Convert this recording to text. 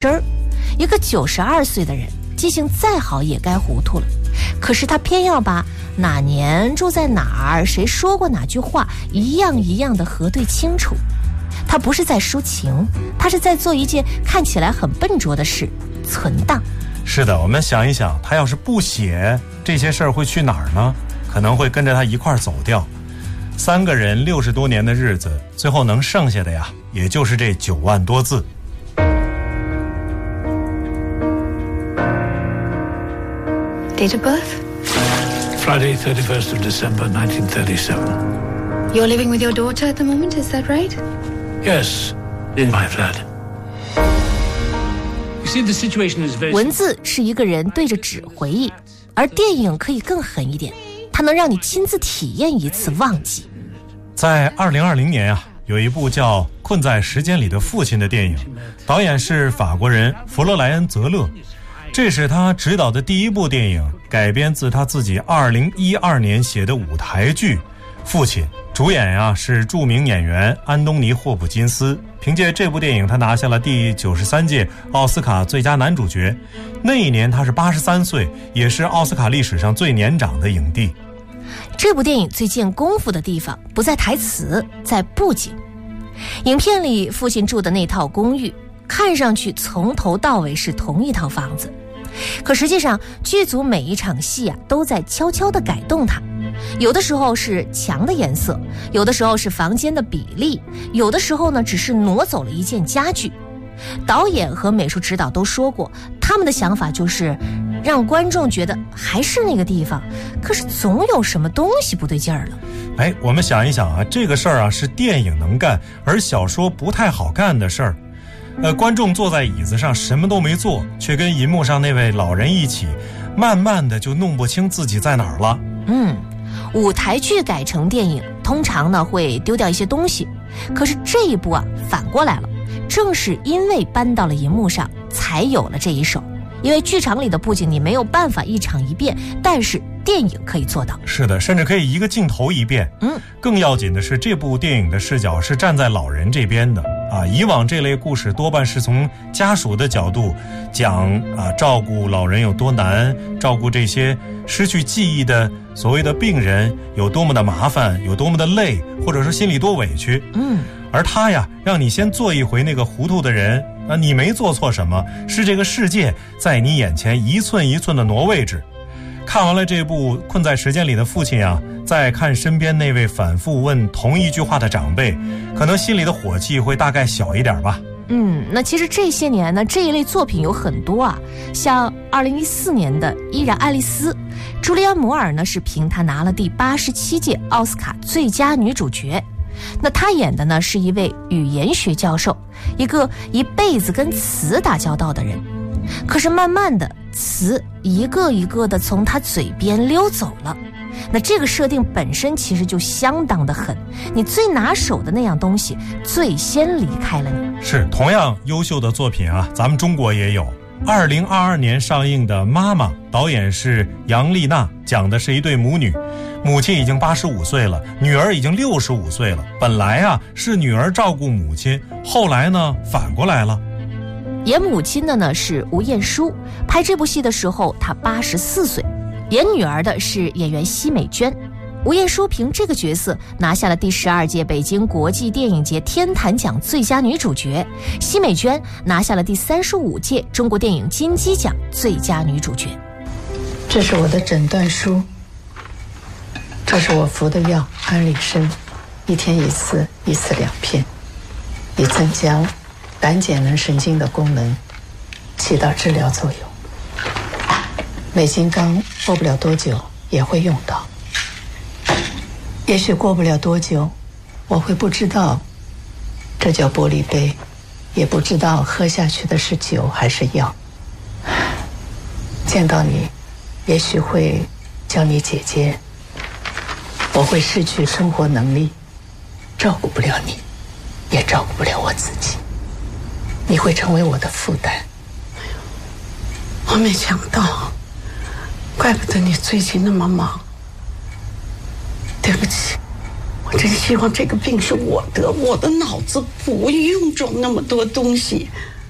儿，一个92岁的人，记性再好也该糊涂了，可是他偏要把哪年住在哪儿，谁说过哪句话，一样一样的核对清楚。他不是在抒情，他是在做一件看起来很笨拙的事，存档。 是的，我们想一想，他要是不写这些事儿会去哪儿呢？可能会跟着他一块儿走掉。3个人60多年的日子，最后能剩下的呀，也就是这9万多字。 Date of birth? Friday, 31st of December, 1937. You're living with your daughter at the moment, is that right? Yes, in my flat. You see, the situation is very... 文字是一个人对着纸回忆，而电影可以更狠一点，它能让你亲自体验一次忘记。 在2020年啊，有一部叫《困在时间里的父亲》的电影，导演是法国人弗洛莱恩·泽勒。这是他执导的第一部电影，改编自他自己2012年写的舞台剧《父亲》。主演啊是著名演员安东尼·霍普金斯。凭借这部电影，他拿下了第93届奥斯卡最佳男主角。那一年他是83岁，也是奥斯卡历史上最年长的影帝。 这部电影最见功夫的地方不在台词，在布景。影片里父亲住的那套公寓，看上去从头到尾是同一套房子，可实际上剧组每一场戏啊都在悄悄地改动它。有的时候是墙的颜色，有的时候是房间的比例，有的时候呢只是挪走了一件家具。导演和美术指导都说过，他们的想法就是让观众觉得还是那个地方，可是总有什么东西不对劲儿了。 我们想一想啊，这个事儿啊是电影能干，而小说不太好干的事儿。观众坐在椅子上什么都没做，却跟银幕上那位老人一起，慢慢的就弄不清自己在哪儿了。 舞台剧改成电影，通常呢会丢掉一些东西，可是这一部啊反过来了，正是因为搬到了银幕上，才有了这一手。因为剧场里的布景你没有办法一场一变，但是电影可以做到。 是的，甚至可以一个镜头一变。更要紧的是，这部电影的视角是站在老人这边的啊。以往这类故事多半是从家属的角度讲啊，照顾老人有多难，照顾这些失去记忆的所谓的病人有多么的麻烦，有多么的累，或者说心里多委屈。而他呀，让你先做一回那个糊涂的人啊，你没做错什么，是这个世界在你眼前一寸一寸的挪位置。看完了这部《困在时间里的父亲》啊，再看身边那位反复问同一句话的长辈，可能心里的火气会大概小一点吧。 那其实这些年呢，这一类作品有很多啊，像2014年的《依然爱丽丝》，朱莉安·摩尔呢是凭她拿了第87届奥斯卡最佳女主角。那她演的呢是一位语言学教授，一个一辈子跟词打交道的人。可是慢慢的，词一个一个的从她嘴边溜走了。那这个设定本身其实就相当的狠，你最拿手的那样东西最先离开了你。 是，同样优秀的作品啊，咱们中国也有。2022年上映的《妈妈》，导演是杨丽娜，讲的是一对母女，母亲已经85岁了，女儿已经65岁了。本来啊是女儿照顾母亲，后来呢反过来了。 演母亲的呢是吴彦姝，拍这部戏的时候她84岁。演女儿的是演员奚美娟。吴彦姝凭这个角色拿下了第12届北京国际电影节天坛奖最佳女主角，奚美娟拿下了第35届中国电影金鸡奖最佳女主角。 这是我的诊断书，这是我服的药安利参，1天1次，1次2片，以增加胆碱能神经的功能，起到治疗作用。美金刚过不了多久也会用到，也许过不了多久我会不知道这叫玻璃杯，也不知道喝下去的是酒还是药。见到你也许会叫你姐姐，我会失去生活能力，照顾不了你，也照顾不了我自己，你会成为我的负担。 我没想到，怪不得你最近那么忙。对不起，我真希望这个病是我得，我的脑子不用装那么多东西。